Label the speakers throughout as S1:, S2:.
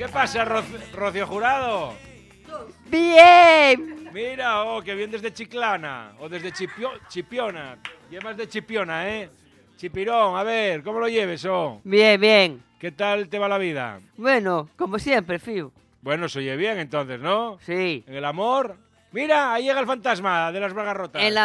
S1: ¿Qué pasa, Rocío Jurado?
S2: ¡Bien!
S1: Mira, que bien desde Chiclana o desde Chipiona. Llevas de Chipiona, ¿eh? Chipirón, a ver, ¿cómo lo lleves,
S2: Bien, bien.
S1: ¿Qué tal te va la vida?
S2: Bueno, como siempre, Fiu.
S1: Bueno, se oye bien entonces, ¿no?
S2: Sí.
S1: ¿En el amor? Mira, ahí llega el fantasma de las bragas rotas.
S2: El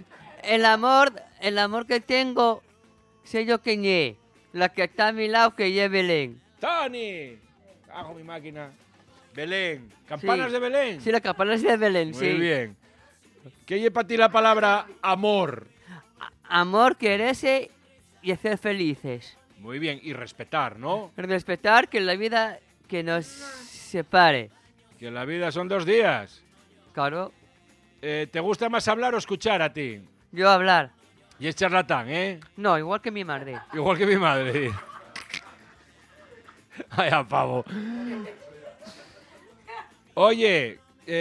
S2: amor que tengo, sé yo quién es. La que está a mi lado, que es Belén.
S1: ¡Tony! Hago mi máquina. Belén. ¿Campanas
S2: Sí.
S1: de Belén?
S2: Sí, la campana es de Belén,
S1: Muy
S2: sí.
S1: bien. ¿Qué lleva para ti la palabra amor?
S2: Amor, quererse y hacer felices.
S1: Muy bien, y respetar, ¿no?
S2: Respetar que la vida que nos separe.
S1: Que la vida son 2 días.
S2: Claro,
S1: ¿Te gusta más hablar o escuchar a ti?
S2: yo hablar.
S1: Y es charlatán, ¿eh?
S2: No, igual que mi madre.
S1: Igual que mi madre. Ay, a pavo. Oye,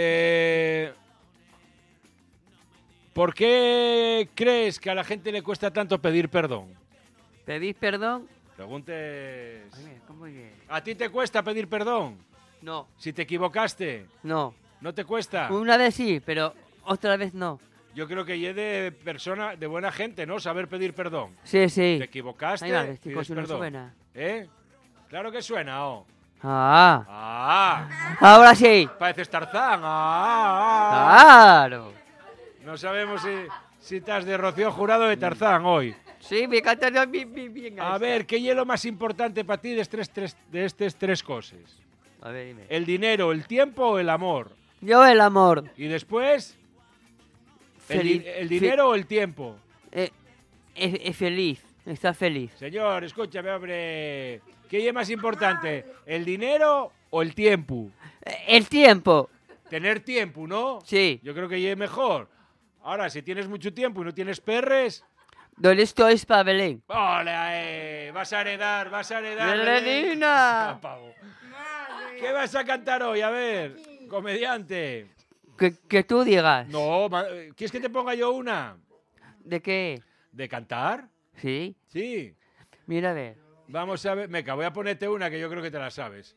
S1: ¿por qué crees que a la gente le cuesta tanto pedir perdón?
S2: ¿Pedís perdón?
S1: Preguntes...
S2: Ay, mira, ¿cómo es?
S1: ¿A ti te cuesta pedir perdón?
S2: No,
S1: Si te equivocaste,
S2: no.
S1: ¿no te cuesta?
S2: Una vez sí, pero otra vez no.
S1: Yo creo que es de persona, de buena gente, ¿no? Saber pedir perdón.
S2: Sí, sí.
S1: Te equivocaste,
S2: Ay, vale, este
S1: pides
S2: coche no
S1: perdón.
S2: suena.
S1: ¿Eh? Claro que suena,
S2: Ah,
S1: ¡Ah!
S2: ahora sí.
S1: Pareces Tarzán. ¡Ah!
S2: Claro.
S1: No sabemos si estás de Rocío Jurado o de Tarzán hoy.
S2: Sí, me encanta bien.
S1: A ver, ¿qué es lo más importante para ti de estas 3 cosas?
S2: A ver, dime.
S1: ¿El dinero, el tiempo o el amor?
S2: Yo el amor.
S1: Y después,
S2: Feliz.
S1: ¿el dinero o el tiempo?
S2: Es feliz. Está feliz.
S1: Señor, escúchame, hombre. ¿Qué es más importante, el dinero o el tiempo?
S2: El tiempo.
S1: Tener tiempo, ¿no?
S2: Sí.
S1: Yo creo que es mejor. Ahora, si tienes mucho tiempo y no tienes perres...
S2: ¿Dónde estoy para Belén?
S1: ¡Hola! Vas a heredar.
S2: ¡Belenina!
S1: Ah, pavo. ¿Qué vas a cantar hoy? A ver, comediante.
S2: Que tú digas.
S1: No, ¿quieres que te ponga yo una?
S2: ¿De qué?
S1: ¿De cantar?
S2: Sí.
S1: Sí.
S2: Mira, a ver.
S1: Vamos a ver. Meca, voy a ponerte una que yo creo que te la sabes.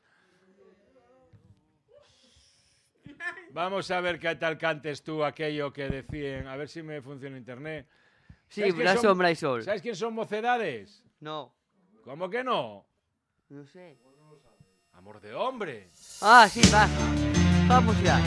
S1: Vamos a ver qué tal cantes tú aquello que decían. A ver si me funciona internet.
S2: Sí,
S1: ¿Sabes quién
S2: la
S1: son-
S2: sombra y sol.
S1: ¿Sabes quién son Mocedades?
S2: No.
S1: ¿Cómo que no?
S2: No sé.
S1: Amor de hombre.
S2: Ah, sí, va. Vamos ya.